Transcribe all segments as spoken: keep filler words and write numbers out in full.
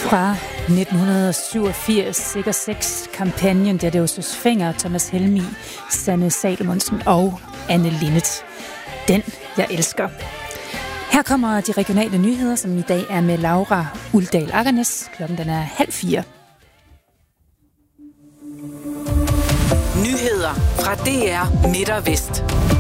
Fra nitten syvogfirs, Sikker Sex-kampagnen, der det var Søs Fenger, Thomas Helmig, Sanne Salomonsen og Anne Linnet. Den, jeg elsker. Her kommer de regionale nyheder, som i dag er med Laura Uldal Agernes. Klokken den er halv fire. Nyheder fra D R Midt og Vest.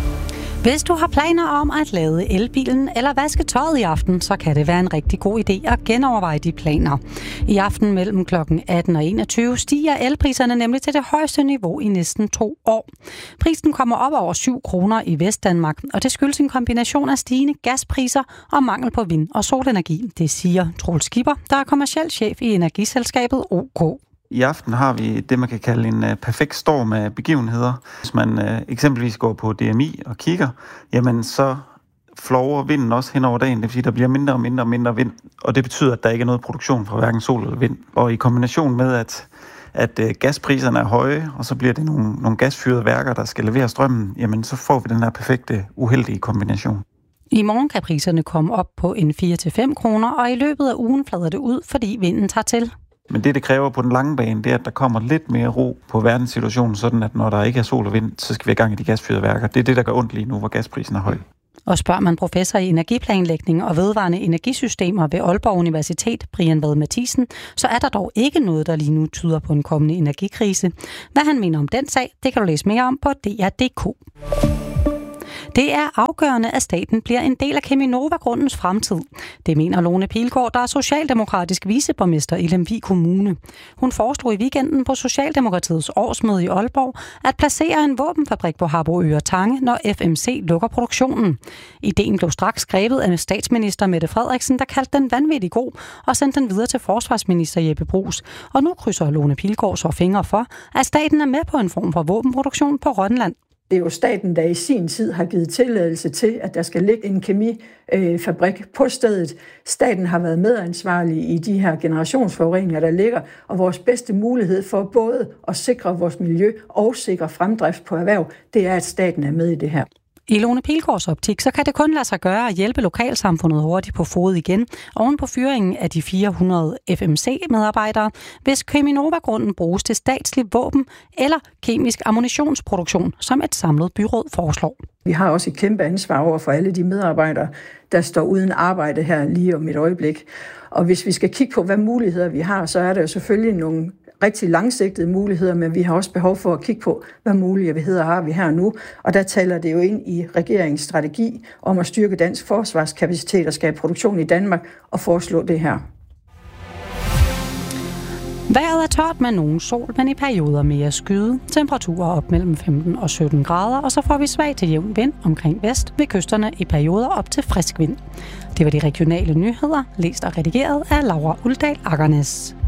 Hvis du har planer om at lade elbilen eller vaske tøjet i aften, så kan det være en rigtig god idé at genoverveje de planer. I aften mellem klokken atten og enogtyve stiger elpriserne nemlig til det højeste niveau i næsten to år. Prisen kommer op over syv kroner i Vestdanmark, og det skyldes en kombination af stigende gaspriser og mangel på vind- og solenergi. Det siger Troels Skipper, der er kommerciel chef i energiselskabet O K. I aften har vi det, man kan kalde en uh, perfekt storm af begivenheder. Hvis man uh, eksempelvis går på D M I og kigger, jamen så flover vinden også hen over dagen. Det vil sige, at der bliver mindre og mindre og mindre vind, og det betyder, at der ikke er noget produktion fra hverken sol eller vind. Og i kombination med, at, at uh, gaspriserne er høje, og så bliver det nogle, nogle gasfyrede værker, der skal levere strømmen, jamen så får vi den her perfekte, uheldige kombination. I morgen kan priserne komme op på en fire til fem kroner, og i løbet af ugen flader det ud, fordi vinden tager til. Men det, det kræver på den lange bane, det er, at der kommer lidt mere ro på verdenssituationen, sådan at når der ikke er sol og vind, så skal vi have gang i de gasfyrede værker. Det er det, der gør ondt lige nu, hvor gasprisen er høj. Og spørger man professor i energiplanlægning og vedvarende energisystemer ved Aalborg Universitet, Brian Vad Mathisen, så er der dog ikke noget, der lige nu tyder på en kommende energikrise. Hvad han mener om den sag, det kan du læse mere om på D R punktum D K. Det er afgørende, at staten bliver en del af Cheminova-grundens fremtid. Det mener Lone Pilgaard, der er socialdemokratisk viceborgmester i Lemvig Kommune. Hun foreslog i weekenden på Socialdemokratiets årsmøde i Aalborg at placere en våbenfabrik på Harboøre Tange, når F M C lukker produktionen. Ideen blev straks grebet af statsminister Mette Frederiksen, der kaldte den vanvittig god og sendte den videre til forsvarsminister Jeppe Bruus. Og nu krydser Lone Pilgaard så fingre for, at staten er med på en form for våbenproduktion på Rønland. Det er jo staten, der i sin tid har givet tilladelse til, at der skal ligge en kemifabrik på stedet. Staten har været medansvarlig i de her generationsforureninger, der ligger, og vores bedste mulighed for både at sikre vores miljø og sikre fremdrift på erhverv, det er, at staten er med i det her. I Lone Pilgaards optik, så kan det kun lade sig gøre at hjælpe lokalsamfundet hurtigt på fod igen, oven på fyringen af de fire hundrede F M C-medarbejdere, hvis Cheminova-grunden bruges til statslig våben eller kemisk ammunitionsproduktion, som et samlet byråd foreslår. Vi har også et kæmpe ansvar over for alle de medarbejdere, der står uden arbejde her lige om et øjeblik. Og hvis vi skal kigge på, hvad muligheder vi har, så er der jo selvfølgelig nogle rigtig langsigtede muligheder, men vi har også behov for at kigge på, hvad muligheder har vi her nu. Og der taler det jo ind i regeringens strategi om at styrke dansk forsvarskapacitet og skabe produktion i Danmark og foreslå det her. Vejret er tørt med nogen sol, men i perioder mere skyde. Temperaturer op mellem femten og sytten grader, og så får vi svag til jævn vind omkring vest, ved kysterne i perioder op til frisk vind. Det var de regionale nyheder, læst og redigeret af Laura Uldal Agernes.